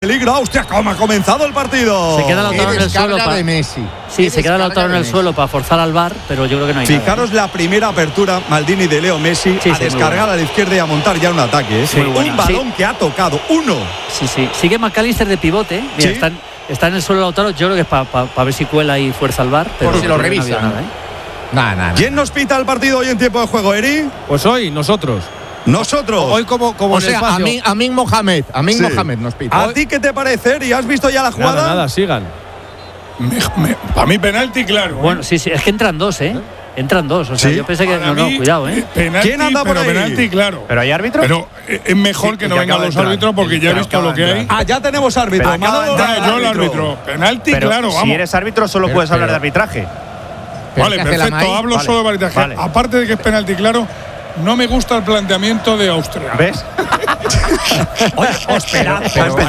peligro Austria. ¿Cómo ha comenzado el partido? Se queda Lautaro en el suelo de Messi. Sí, se queda Lautaro en el suelo para forzar al VAR, pero yo creo que no hay Fijaros nada. la primera apertura, Maldini, de Leo Messi, a descargar a la izquierda y a montar ya un ataque. Sí, un balón que ha tocado. Sí. Sigue McAllister de pivote. Mira, está en el suelo Lautaro. Yo creo que es para ver si cuela y fuerza al VAR. Pero por si lo revisan. No había nada, ¿Quién nos pita el partido hoy en tiempo de juego, Eri? Pues hoy, nosotros. Hoy como o sea, Amin Mohamed nos pita. ¿A ti qué te parece, Eri? ¿Has visto ya la jugada? Nada, sigan. Para mí penalti, claro. Bueno, sí, es que entran dos, Entran dos, o sea, yo pensé que… No, cuidado, Penalti, ¿Quién anda por ahí? Penalti, claro. ¿Pero hay árbitros? Pero es mejor que no vengan los árbitros porque ya he visto lo que hay. Ya tenemos árbitro. Yo el árbitro. Penalti, pero claro, vamos. Si eres árbitro solo puedes hablar de arbitraje. Vale, perfecto, hablo solo de arbitraje. Vale. Aparte de que es penalti, claro, no me gusta el planteamiento de Austria. ¿Ves? Oye, espera.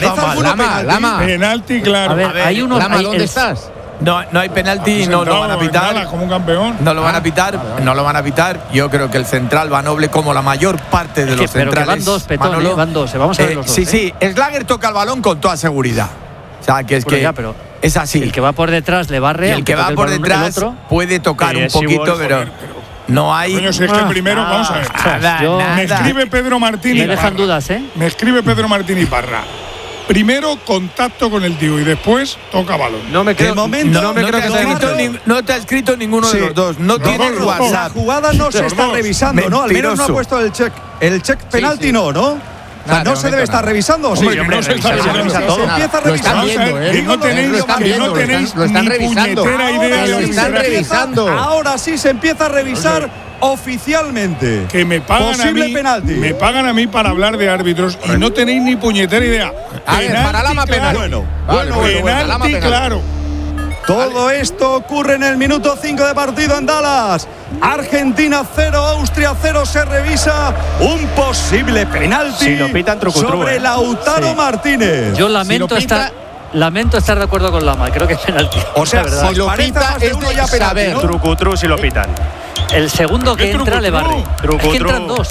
Lama. Penalti, claro. A ver, hay uno… Lama, ¿dónde estás? No hay penalti, no lo van a pitar. Nada, como un campeón. No lo van a pitar, no lo van a pitar. Yo creo que el central va noble como la mayor parte de los pero centrales. que van dos, Petón, Manolo. van dos. Vamos a ver los dos. Sí, Schlager toca el balón con toda seguridad. O sea, que es Bueno, que ya, pero es así. el que va por detrás le barre. Y el que va por detrás puede tocar un poquito, pero no hay… Coño, si es que primero, vamos a ver. Nada. Me escribe Pedro Martín y Me dejan Parra. dudas, Me escribe Pedro Martín y Parra. Primero contacto con el tío y después toca balón. No me creo, De momento, no me creo que sea no te ha escrito ninguno de los dos. No tienes no. La WhatsApp. jugada no se está revisando, ¿no? Al menos no ha Mentiroso. puesto el check. El check penalti no, ¿no? O sea, no se debe estar revisando, ¿o sí? Hombre, que no se está revisando. Se empieza a Lo están revisar. viendo, Que no tenéis, lo están que viendo, no tenéis lo están ni revisando. puñetera idea de Lo están revisando. Ahora sí se empieza a revisar oficialmente. Que me pagan Posible a mí, penalti. me pagan a mí para hablar de árbitros y no tenéis ni puñetera idea. A ver, para Lama penalti. Penalti, claro. Todo esto ocurre en el minuto 5 de partido en Dallas. Argentina 0, Austria 0. Se revisa un posible penalti Si lo pitan, trucutru, sobre Lautaro Martínez. Yo lamento estar de acuerdo con Lama. Creo que es penalti. O sea, la verdad. si lo pita más de uno ya penalti, ¿no? Trucutru si lo pitan. El segundo que entra le barre. Es que entran dos.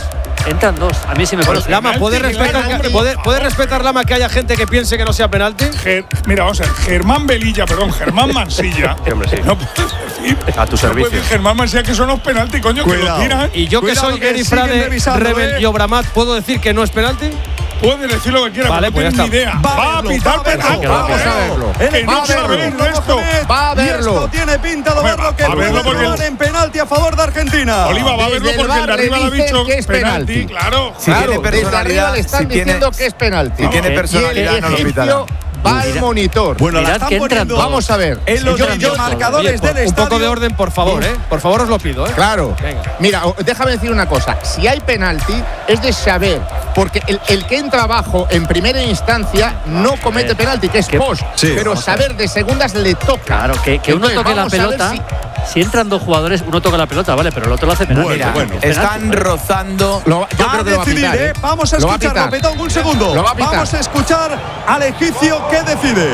A mí sí me parece. Lama, ¿puede respetar Lama que haya gente que piense que no sea penalti? Mira, vamos a ver, Germán Mansilla. Hombre, sí. No puedes decir. A tu no servicio. puedes decir Germán Mansilla que son los penaltis, coño, Cuidado. que lo tiran. Y yo que Cuidado soy que Eri siguen Frade, revisando, Rebel y Obramat, ¿puedo decir que no es penalti? Puedes decir lo que quieras, Vale, pero no pues tienes ni ya idea. Va Va a pitar penalti. Vamos a verlo. Que no sabéis esto. Va a verlo. Y esto tiene pinta de verlo que Va a verlo puede porque- robar en penalti a favor de Argentina. Oliva va a verlo Desde el porque el de VAR arriba le le ha dicen dicho que es penalti. claro. Si tiene desde arriba personalidad, le están si tiene, diciendo que es penalti. si tiene Y el personalidad, no lo egipcio pitará. va al monitor. Bueno, la Mirad están que entran poniendo dos. Vamos a ver. en los Entran dos. marcadores Oye, del un estadio. poco de orden, por favor, Por favor, os lo pido, Claro. Venga. Mira, déjame decir una cosa. Si hay penalti, es de saber. Porque el que entra abajo en primera instancia no comete penalti, que es post. Sí. Pero saber de segundas le toca. Claro, que uno Entonces, toque la vamos a ver pelota. si- Si entran dos jugadores, uno toca la pelota, vale, pero el otro lo hace penalti. Bueno, Están rozando. Yo Va creo a que lo va a decidir, pitar, Vamos a Lo va a escucharlo, pitar. Petón, un segundo. Lo va a pitar. Vamos a escuchar al egipcio que decide.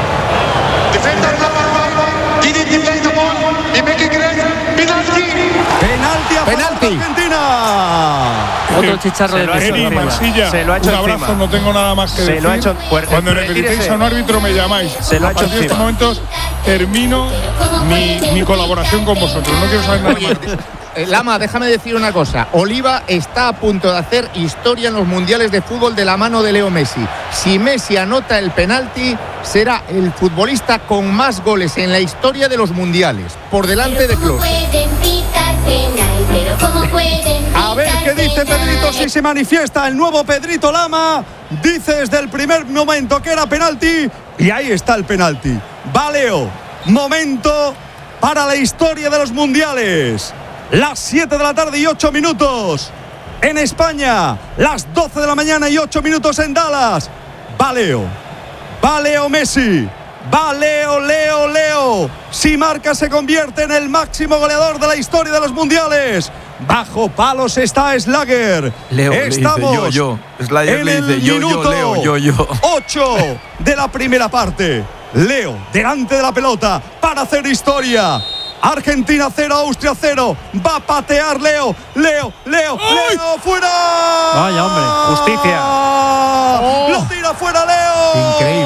Penalti a favor Penalti. de Argentina. Otro chicharro de Se lo ha hecho presión. Eri encima. Mansilla, Se lo ha hecho un abrazo, encima. no tengo nada más que Se decir. lo ha hecho fuerte. Cuando necesitéis a un árbitro me llamáis. Se lo ha a hecho partir de este encima. momento termino mi colaboración con vosotros. No quiero saber nada más. Lama, déjame decir una cosa. Oliva está a punto de hacer historia en los mundiales de fútbol de la mano de Leo Messi. Si Messi anota el penalti, será el futbolista con más goles en la historia de los mundiales, por delante de Klose. A ver qué dice Pedrito si se manifiesta el nuevo Pedrito Lama. Dice desde el primer momento que era penalti y ahí está el penalti. Va Leo. Momento para la historia de los mundiales. Las 7 de la tarde y 8 minutos en España. Las 12 de la mañana y 8 minutos en Dallas. Va Leo. Va Leo Messi. Va Leo. Si marca se convierte en el máximo goleador de la historia de los mundiales. Bajo palos está Schlager. Leo le dice yo. Schlager le dice yo. 8 de la primera parte. Leo delante de la pelota para hacer historia. Argentina 0, Austria 0. Va a patear Leo, fuera. Vaya, hombre, justicia. Lo tira fuera Leo. Increíble.